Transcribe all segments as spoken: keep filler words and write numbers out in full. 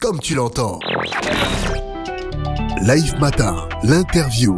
comme tu l'entends. Live Matin, l'interview.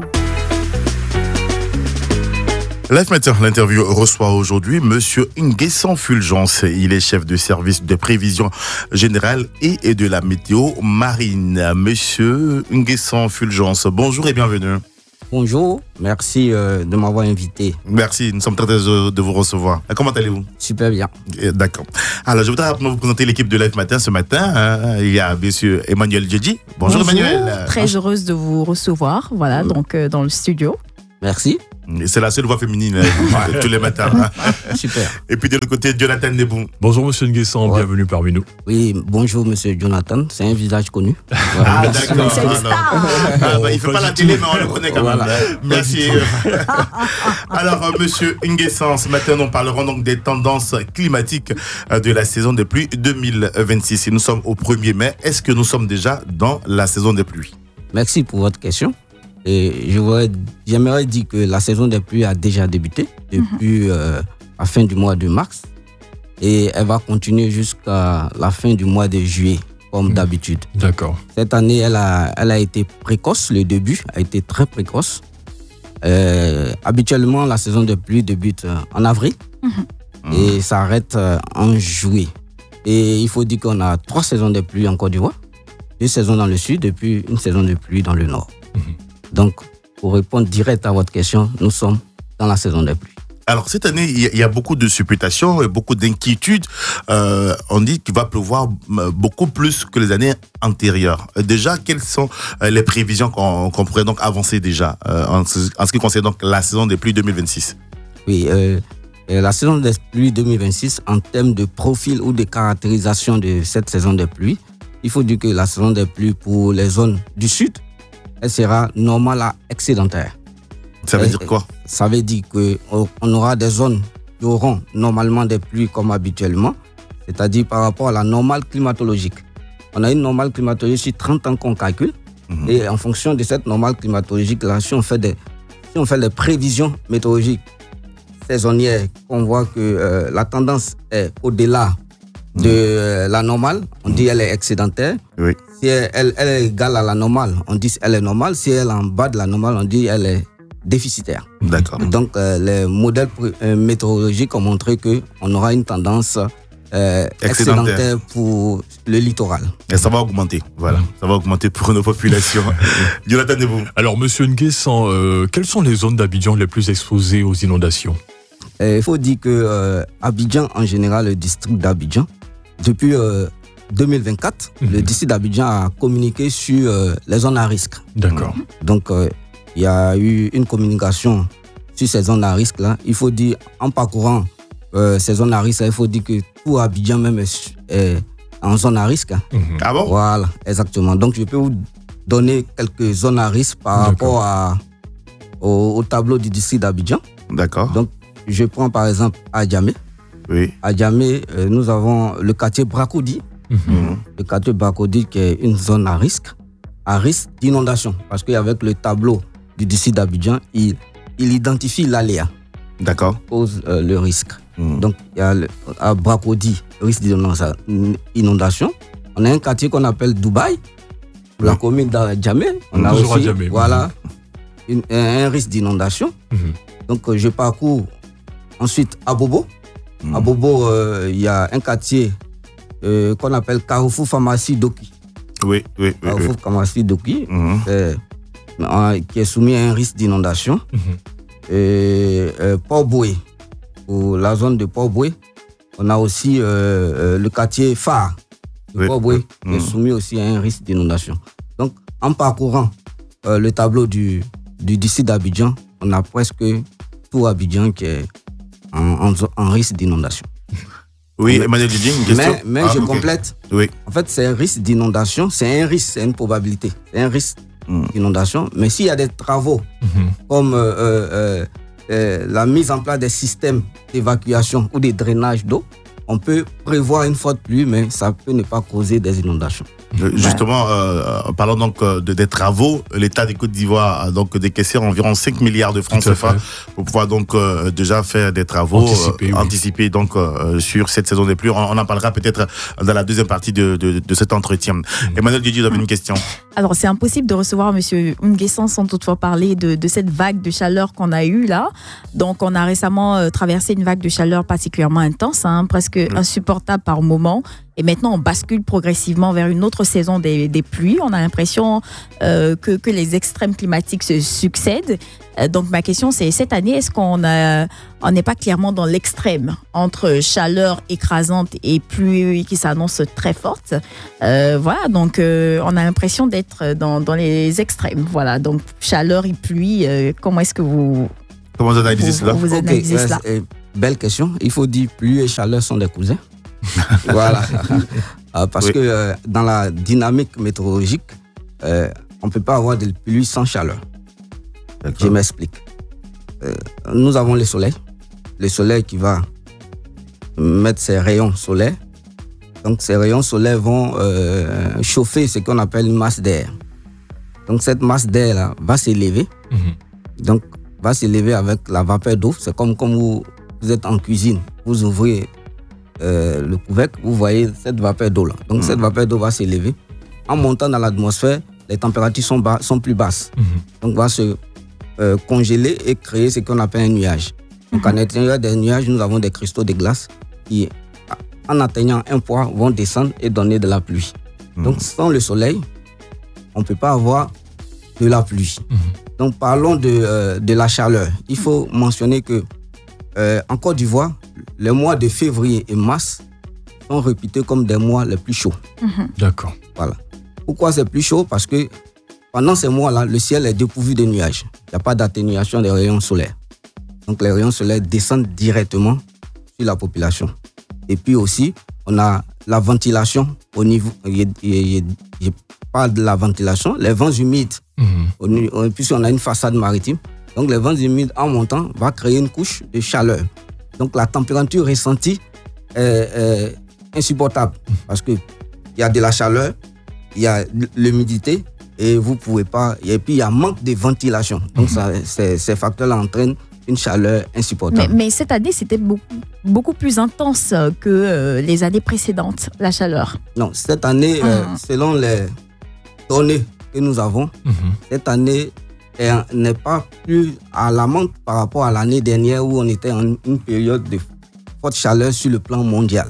Live Matin, l'interview reçoit aujourd'hui Monsieur Nguessan Fulgence. Il est chef de service de prévision générale et de la météo marine. Monsieur Nguessan Fulgence, bonjour et bienvenue. Bonjour, merci euh, de m'avoir invité. Merci, nous sommes très heureux de vous recevoir. Comment allez-vous? Super bien. D'accord. Alors, je voudrais rapidement vous présenter l'équipe de Live Matin ce matin. Hein. Il y a monsieur Emmanuel Djedji. Bonjour, Bonjour Emmanuel. Très heureuse de vous recevoir, voilà, donc euh, dans le studio. Merci. C'est la seule voix féminine euh, tous les matins. Hein. Super. Et puis de l'autre côté, Jonathan Nebou. Bonjour Monsieur Nguessan, ouais. Bienvenue parmi nous. Oui, bonjour Monsieur Jonathan, c'est un visage connu. Voilà. Ah d'accord. C'est une star. Ah, bah, il ne fait pas la télé, mais on le connaît quand voilà. même. Merci. Alors, euh, Monsieur Nguessan, ce matin, nous parlerons donc des tendances climatiques euh, de la saison des pluies deux mille vingt-six. Et nous sommes au premier mai. Est-ce que nous sommes déjà dans la saison des pluies? Merci pour votre question. Et je voudrais, j'aimerais dire que la saison des pluies a déjà débuté depuis euh, la fin du mois de mars et elle va continuer jusqu'à la fin du mois de juillet, comme mmh. d'habitude. D'accord. Cette année, elle a, elle a été précoce, le début a été très précoce. Euh, habituellement, la saison des pluies débute en avril mmh. et s'arrête en juillet. Et il faut dire qu'on a trois saisons de pluie en Côte d'Ivoire, deux saisons dans le sud et puis une saison de pluie dans le nord. Mmh. Donc, pour répondre direct à votre question, nous sommes dans la saison des pluies. Alors, cette année, il y a beaucoup de supputations et beaucoup d'inquiétudes. Euh, on dit qu'il va pleuvoir beaucoup plus que les années antérieures. Déjà, quelles sont les prévisions qu'on, qu'on pourrait donc avancer déjà euh, en, ce, en ce qui concerne donc la saison des pluies deux mille vingt-six? Oui, euh, la saison des pluies deux mille vingt-six, en termes de profil ou de caractérisation de cette saison des pluies, il faut dire que la saison des pluies pour les zones du sud, elle sera normale à excédentaire. Ça veut dire quoi? Ça veut dire qu'on aura des zones qui auront normalement des pluies comme habituellement, c'est-à-dire par rapport à la normale climatologique. On a une normale climatologique sur trente ans qu'on calcule, mmh. et en fonction de cette normale climatologique, là, si on fait des, si on fait des prévisions météorologiques saisonnières, on voit que euh, la tendance est au-delà de euh, la normale, on dit elle est excédentaire. Oui. Si elle, elle, elle est égale à la normale, on dit elle est normale. Si elle est en bas de la normale, on dit elle est déficitaire. D'accord. Donc, euh, les modèles euh, météorologiques ont montré qu'on aura une tendance euh, excédentaire. excédentaire pour le littoral. Et ça va augmenter, voilà. Ça va augmenter pour nos populations. Jonathan Nebou. Alors, Monsieur Nguessan, euh, quelles sont les zones d'Abidjan les plus exposées aux inondations? Il faut dire que euh, Abidjan, en général, le district d'Abidjan, depuis euh, deux mille vingt-quatre, mmh. le district d'Abidjan a communiqué sur euh, les zones à risque. D'accord. Donc, il euh, y a eu une communication sur ces zones à risque-là. Il faut dire, en parcourant euh, ces zones à risque, il faut dire que tout Abidjan même est, est en zone à risque. Mmh. Ah bon? Voilà, exactement. Donc, je peux vous donner quelques zones à risque par D'accord. rapport à, au, au tableau du district d'Abidjan. D'accord. Donc, je prends par exemple Adjamé. Oui. À Djamé, euh, nous avons le quartier Bracodi. Mmh. Le quartier Bracodi qui est une zone à risque, à risque d'inondation. Parce qu'avec le tableau du district d'Abidjan, il, il identifie l'aléa. D'accord. Qui pose euh, le risque. Mmh. Donc, il y a le, à Bracodi, risque d'inondation. On a un quartier qu'on appelle Dubaï, pour mmh. la commune d'Adjamé. On a aussi Djamé, voilà, mmh. une, un, un risque d'inondation. Mmh. Donc, euh, je parcours ensuite à Bobo. À Bobo, il euh, y a un quartier euh, qu'on appelle Carrefour Pharmacie Doki. Oui, oui, oui. Carrefour oui. Pharmacie Doki, mm-hmm. euh, euh, qui est soumis à un risque d'inondation. Mm-hmm. Et euh, Port-Boué, pour la zone de Port-Boué, on a aussi euh, euh, le quartier phare de oui. Port-Boué, mm-hmm. qui est soumis aussi à un risque d'inondation. Donc, en parcourant euh, le tableau du, du district d'Abidjan, on a presque tout Abidjan qui est En, en, en risque d'inondation. Oui, Emmanuel Djedji, une question. Mais, mais ah, je okay. complète. Oui. En fait, c'est un risque d'inondation, c'est un risque, c'est une probabilité. C'est un risque mm. d'inondation. Mais s'il y a des travaux, mm-hmm. comme euh, euh, euh, la mise en place des systèmes d'évacuation ou des drainages d'eau, on peut prévoir une forte pluie, mais ça peut ne pas causer des inondations. Justement, euh, parlons donc de, des travaux. L'État de Côte d'Ivoire a donc décaissé environ cinq milliards de francs C F A pour pouvoir donc euh, déjà faire des travaux, anticiper, euh, oui. anticiper donc euh, sur cette saison des pluies. On, on en parlera peut-être dans la deuxième partie de, de, de cet entretien. Mmh. Emmanuel Didier, vous avez une question? Alors, c'est impossible de recevoir M. Nguessan sans toutefois parler de, de cette vague de chaleur qu'on a eue là. Donc, on a récemment euh, traversé une vague de chaleur particulièrement intense, hein, presque mmh. insupportable par moment. Et maintenant, on bascule progressivement vers une autre saison des, des pluies. On a l'impression euh, que, que les extrêmes climatiques se succèdent. Euh, donc, ma question, c'est cette année, est-ce qu'on n'est on pas clairement dans l'extrême entre chaleur écrasante et pluie qui s'annonce très forte? euh, Voilà, donc euh, on a l'impression d'être dans, dans les extrêmes. Voilà, donc chaleur et pluie, euh, comment est-ce que vous... Comment vous analysez vous, cela? Vous analysez okay, cela euh, Belle question. Il faut dire pluie et chaleur sont des cousins. Voilà. euh, parce oui. que euh, dans la dynamique météorologique, euh, on ne peut pas avoir de pluie sans chaleur. D'accord. Je m'explique. Euh, nous avons le soleil. Le soleil qui va mettre ses rayons solaires. Donc ces rayons solaires vont euh, chauffer ce qu'on appelle une masse d'air. Donc cette masse d'air là va s'élever. Mm-hmm. Donc va s'élever avec la vapeur d'eau. C'est comme quand vous, vous êtes en cuisine. Vous ouvrez Euh, le couvercle, vous voyez cette vapeur d'eau là. Donc mmh. cette vapeur d'eau va s'élever. En montant dans l'atmosphère, les températures sont, bas, sont plus basses. Mmh. Donc va se euh, congeler et créer ce qu'on appelle un nuage. Donc mmh. à l'intérieur des nuages, nous avons des cristaux de glace qui, en atteignant un point, vont descendre et donner de la pluie. Mmh. Donc sans le soleil, on ne peut pas avoir de la pluie. Mmh. Donc parlons de, euh, de la chaleur. Il faut mentionner que euh, en Côte d'Ivoire, les mois de février et mars sont réputés comme des mois les plus chauds. Mmh. D'accord. Voilà. Pourquoi c'est plus chaud? Parce que pendant ces mois-là, le ciel est dépourvu de nuages. Il n'y a pas d'atténuation des rayons solaires. Donc les rayons solaires descendent directement sur la population. Et puis aussi, on a la ventilation au niveau... Je, je, je parle de la ventilation, les vents humides. Mmh. Puisqu'on a une façade maritime. Donc les vents humides en montant vont créer une couche de chaleur. Donc la température ressentie est, est insupportable parce qu'il y a de la chaleur, il y a l'humidité et vous pouvez pas. Et puis il y a manque de ventilation. Donc ça, ces, ces facteurs-là entraînent une chaleur insupportable. Mais, mais cette année, c'était beaucoup, beaucoup plus intense que euh, les années précédentes, la chaleur. Non, cette année, mmh. euh, selon les données que nous avons, mmh. cette année n'est pas plus alarmante par rapport à l'année dernière où on était en une période de forte chaleur sur le plan mondial.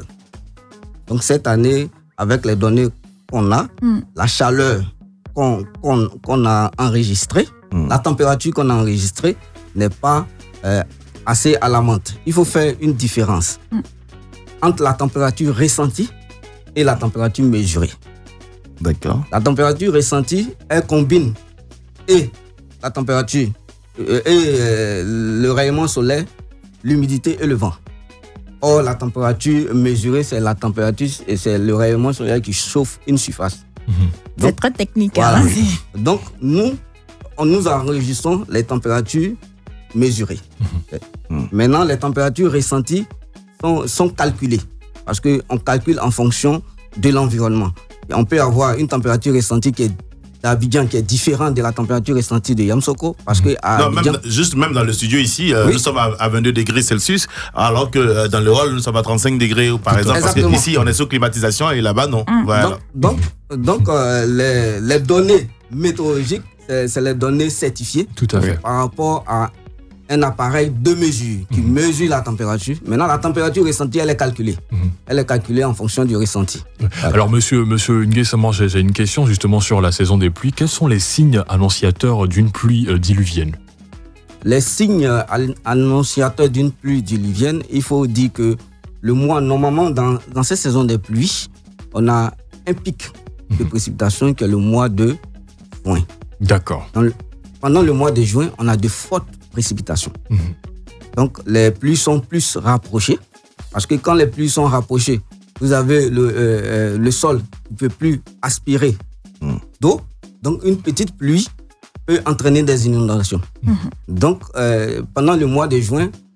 Donc cette année, avec les données qu'on a, mm. la chaleur qu'on, qu'on, qu'on a enregistrée, mm. la température qu'on a enregistrée n'est pas euh, assez alarmante. Il faut faire une différence mm. entre la température ressentie et la température mesurée. D'accord. La température ressentie, elle combine et la température euh, et euh, le rayonnement solaire, l'humidité et le vent. Or, la température mesurée, c'est la température et c'est le rayonnement solaire qui chauffe une surface. Mmh. Donc, c'est très technique. Voilà. Hein. Donc, nous, on nous enregistrons les températures mesurées. Mmh. Maintenant, les températures ressenties sont, sont calculées parce qu'on calcule en fonction de l'environnement. Et on peut avoir une température ressentie qui est d'Abidjan qui est différent de la température ressentie de Yamoussoukro parce que à non, Abidjan... même, juste même dans le studio ici, euh, oui. nous sommes à, à vingt-deux degrés Celsius, alors que euh, dans le hall nous sommes à trente-cinq degrés par exemple. Exactement. Parce qu'ici on est sous climatisation et là-bas non. Mmh. Voilà. Donc, donc, donc euh, les, les données météorologiques, c'est, c'est les données certifiées. Tout à fait. Par rapport à un appareil de mesure qui mmh. mesure la température. Maintenant, la température ressentie, elle est calculée. Mmh. Elle est calculée en fonction du ressenti. Voilà. Alors, monsieur, monsieur Nguessan, j'ai, j'ai une question justement sur la saison des pluies. Quels sont les signes annonciateurs d'une pluie euh, diluvienne? Les signes annonciateurs d'une pluie diluvienne, il faut dire que le mois, normalement, dans, dans cette saison des pluies, on a un pic mmh. de précipitation qui est le mois de juin. D'accord. Le, pendant le mois de juin, on a de fortes précipitations. Mmh. Donc, les pluies sont plus rapprochées. Parce que quand les pluies sont rapprochées, vous avez le, euh, le sol qui ne peut plus aspirer mmh. d'eau. Donc, une petite pluie peut entraîner des inondations. Mmh. Donc, euh, pendant le mois de juin,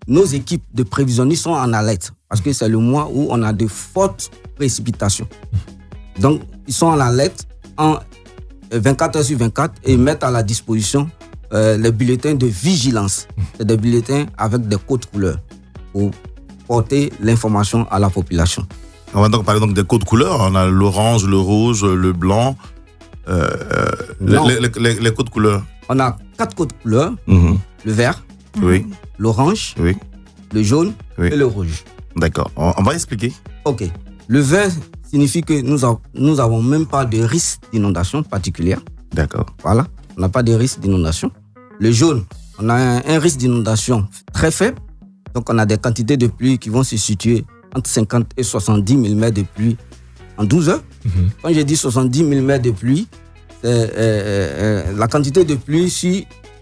nos équipes de prévisionnistes sont en alerte parce que c'est le mois où on a de fortes précipitations. Donc, ils sont en alerte en vingt-quatre heures sur vingt-quatre et mettent à la disposition euh, les bulletins de vigilance. C'est des bulletins avec des codes couleurs pour porter l'information à la population. On va donc parler donc des codes couleurs. On a l'orange, le rouge, le blanc. Euh, les, les, les, les codes couleurs. On a quatre codes couleurs. Mm-hmm. Le vert, oui. l'orange, oui. le jaune oui. et le rouge. D'accord. On, on va expliquer. Ok. Le vert signifie que nous n'avons nous avons même pas de risque d'inondation particulière. D'accord. Voilà. On n'a pas de risque d'inondation. Le jaune, on a un, un risque d'inondation très faible. Donc, on a des quantités de pluie qui vont se situer entre cinquante et soixante-dix millimètres de pluie en douze heures. Mm-hmm. Quand je dis soixante-dix millimètres de pluie, c'est euh, euh, la quantité de pluie sur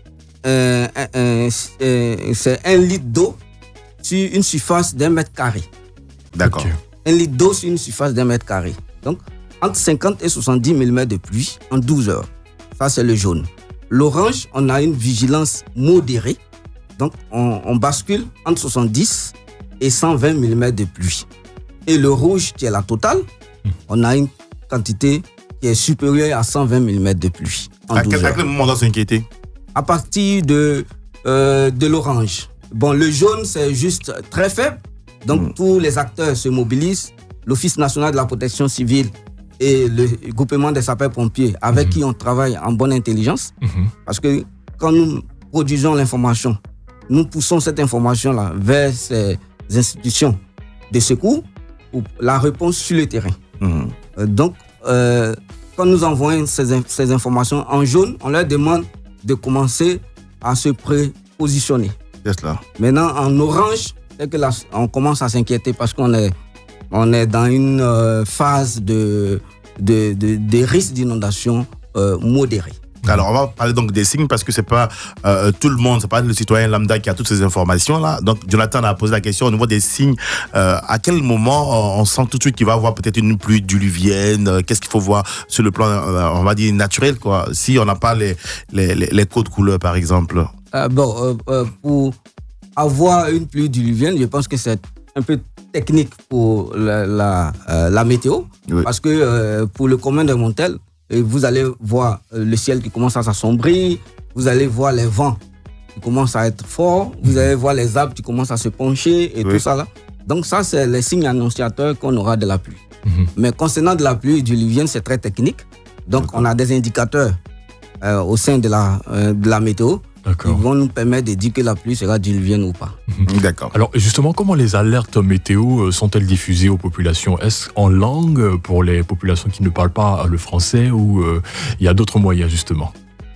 euh, euh, euh, c'est un litre d'eau sur une surface d'un mètre carré. D'accord. Okay. Un litre d'eau sur une surface d'un mètre carré. Donc, entre cinquante et soixante-dix millimètres de pluie en douze heures. Ça, c'est le jaune. L'orange, on a une vigilance modérée. Donc, on, on bascule entre soixante-dix et cent vingt millimètres de pluie. Et le rouge, qui est la totale, on a une quantité qui est supérieure à cent vingt millimètres de pluie. En à, quel, à quel moment on doit s'inquiéter? À partir de, euh, de l'orange. Bon, le jaune, c'est juste très faible. Donc, mmh. tous les acteurs se mobilisent. L'Office national de la protection civile et le groupement des sapeurs-pompiers, avec mmh. qui on travaille en bonne intelligence. Mmh. Parce que quand nous produisons l'information, nous poussons cette information-là vers ces institutions de secours pour la réponse sur le terrain. Mmh. Euh, donc, euh, quand nous envoyons ces, ces informations en jaune, on leur demande de commencer à se prépositionner. Yes, là. Maintenant, en orange, c'est que là, on commence à s'inquiéter parce qu'on est, on est dans une euh, phase de, de, de, de risque d'inondation euh, modéré. Alors, on va parler donc des signes parce que c'est pas euh, tout le monde, c'est pas le citoyen lambda qui a toutes ces informations-là. Donc, Jonathan a posé la question au niveau des signes. Euh, à quel moment on sent tout de suite qu'il va y avoir peut-être une pluie diluvienne? euh, Qu'est-ce qu'il faut voir sur le plan, euh, on va dire, naturel, quoi, si on n'a pas les, les, les, les codes couleurs, par exemple? Euh, bon, euh, euh, pour avoir une pluie diluvienne, je pense que c'est un peu technique pour la, la, euh, la météo. Oui. Parce que euh, pour le commun des mortels, vous allez voir le ciel qui commence à s'assombrir, vous allez voir les vents qui commencent à être forts, vous allez voir les arbres qui commencent à se pencher et oui. tout ça là. Donc ça, c'est les signes annonciateurs qu'on aura de la pluie. Mm-hmm. Mais concernant de la pluie diluvienne, c'est très technique. Donc D'accord. on a des indicateurs euh, au sein de la, euh, de la météo D'accord. qui vont nous permettre de dire que la pluie sera diluvienne ou pas. Mmh. D'accord. Alors justement, comment les alertes météo sont-elles diffusées aux populations? Est-ce en langue pour les populations qui ne parlent pas le français ou il euh, y a d'autres moyens justement?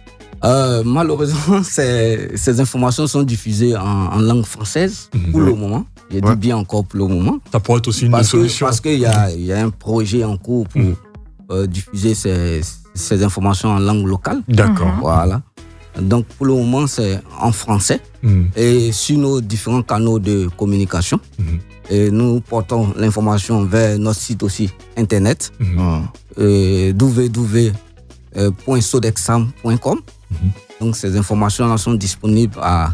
euh, Malheureusement, ces, ces informations sont diffusées en, en langue française mmh. pour ouais. le moment. Je ouais. dis bien encore pour le moment. Ça pourrait être aussi une parce solution. Que, parce qu'il y a, y a un projet en cours pour mmh. euh, diffuser ces, ces informations en langue locale. D'accord. Mmh. Voilà. Donc, pour le moment, c'est en français mmh. et sur nos différents canaux de communication. Mmh. Et nous portons l'information vers notre site aussi internet, mmh. euh, w w w point sodexam point com. Mmh. Donc, ces informations-là sont disponibles à,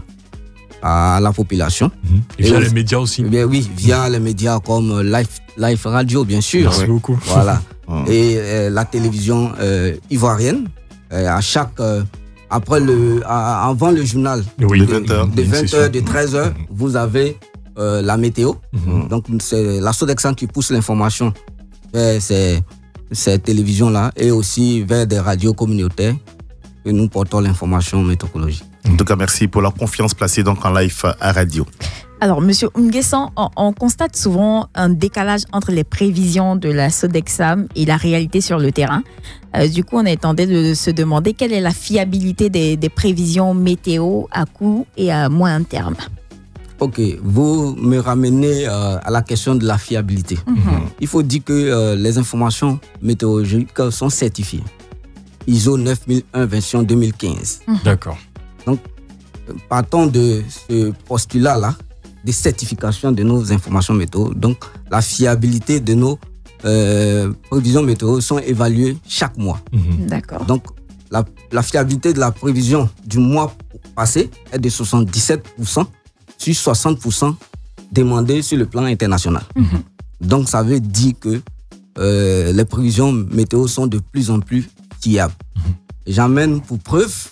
à la population. Mmh. Et via et les médias aussi? Eh bien, oui, via mmh. les médias comme Life, Life Radio, bien sûr. Merci ouais. beaucoup. Voilà. Mmh. Et euh, la télévision euh, ivoirienne, euh, à chaque... Euh, Après le, avant le journal oui, de vingt heures, de, vingt heures, de treize heures, mmh. vous avez euh, la météo. Mmh. Donc, c'est la Sodexam qui pousse l'information vers ces, ces télévisions-là et aussi vers des radios communautaires que nous portons l'information météorologique. En tout cas, merci pour la confiance placée donc en live à radio. Alors, Monsieur Nguessan, on, on constate souvent un décalage entre les prévisions de la Sodexam et la réalité sur le terrain. Euh, du coup, on est tenté de se demander quelle est la fiabilité des, des prévisions météo à court et à moyen terme. Ok, vous me ramenez euh, à la question de la fiabilité. Mm-hmm. Il faut dire que euh, les informations météorologiques sont certifiées. I S O neuf mille un version deux mille quinze. Mm-hmm. D'accord. Donc, partons de ce postulat-là, des certifications de nos informations météo. Donc, la fiabilité de nos euh, prévisions météo sont évaluées chaque mois. Mmh. D'accord. Donc, la, la fiabilité de la prévision du mois passé est de soixante-dix-sept pour cent sur soixante pour cent demandés sur le plan international. Mm-hmm. Donc, ça veut dire que euh, les prévisions météo sont de plus en plus fiables. Mm-hmm. J'amène pour preuve,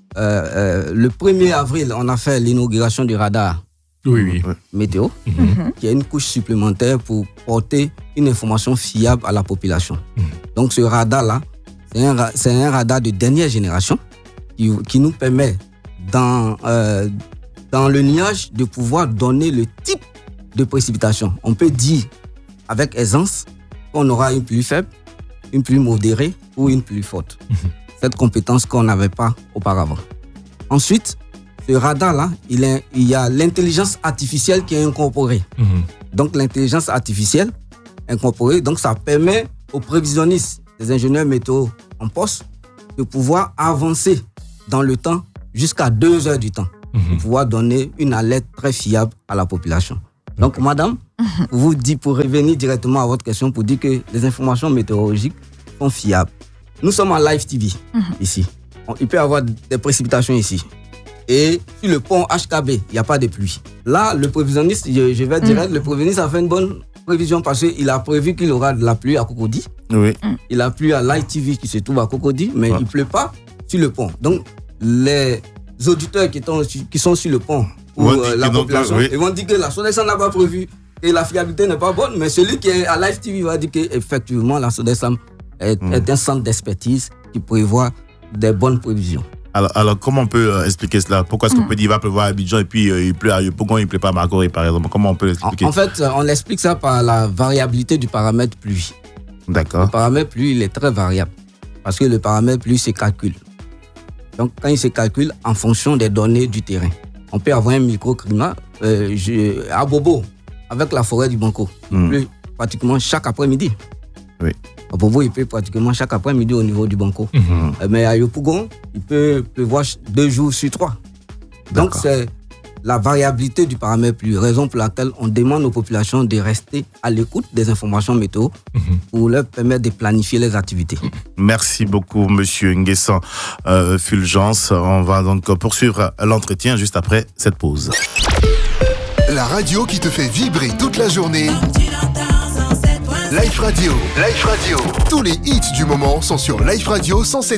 euh, euh, le premier avril, on a fait l'inauguration du radar oui, oui. météo, mm-hmm. qui est une couche supplémentaire pour porter une information fiable à la population. Mm-hmm. Donc, ce radar-là, c'est un, c'est un radar de dernière génération qui, qui nous permet, dans, euh, dans le nuage, de pouvoir donner le type de précipitation. On peut dire avec aisance qu'on aura une pluie faible, une pluie modérée ou une pluie forte. Mmh. Cette compétence qu'on n'avait pas auparavant. Ensuite, ce radar-là, il, est, il y a l'intelligence artificielle qui est incorporée. Mmh. Donc, l'intelligence artificielle incorporée, donc ça permet aux prévisionnistes, les ingénieurs météo en poste, de pouvoir avancer dans le temps jusqu'à deux heures du temps, mmh. pour pouvoir donner une alerte très fiable à la population. Donc, okay. madame, vous dit, pour revenir directement à votre question, pour dire que les informations météorologiques sont fiables. Nous sommes en live T V, mm-hmm. ici. On, il peut y avoir des précipitations ici. Et sur le pont H K B, il n'y a pas de pluie. Là, le prévisionniste, je, je vais direct, mm-hmm. le prévisionniste a fait une bonne prévision parce qu'il a prévu qu'il aura de la pluie à Cocody. Oui. Il a plu à Live T V qui se trouve à Cocody, mais ouais. il ne pleut pas sur le pont. Donc, les auditeurs qui, sont, qui sont sur le pont, ou euh, la population, oui. ils vont dire que la SODESAM n'a pas prévu et la fiabilité n'est pas bonne, mais celui qui est à Live T V va dire qu'effectivement la SODESAM est, mmh. est un centre d'expertise qui prévoit des bonnes prévisions. Alors, alors comment on peut euh, expliquer cela? Pourquoi est-ce qu'on mmh. peut dire qu'il va pleuvoir à Abidjan et puis euh, il pleut à Yopougon, il ne pleut pas à Marcory par exemple? Comment on peut l'expliquer? En, en fait, on explique ça par la variabilité du paramètre pluie. D'accord. Le paramètre pluie, il est très variable parce que le paramètre pluie se calcule. Donc, quand il se calcule en fonction des données du terrain. On peut avoir un microclimat euh, je, à Bobo, avec la forêt du Banco. Il mm. pleut pratiquement chaque après-midi. Oui. À Bobo, il pleut pratiquement chaque après-midi au niveau du Banco. Mm-hmm. Euh, mais à Yopougon, il peut pleuvoir deux jours sur trois. Donc, D'accord. c'est la variabilité du paramètre pluie, raison pour laquelle on demande aux populations de rester à l'écoute des informations météo mm-hmm. pour leur permettre de planifier les activités. Merci beaucoup, monsieur Nguessan euh, Fulgence. On va donc poursuivre l'entretien juste après cette pause. La radio qui te fait vibrer toute la journée. Life Radio. Life Radio. Tous les hits du moment sont sur Life Radio cent sept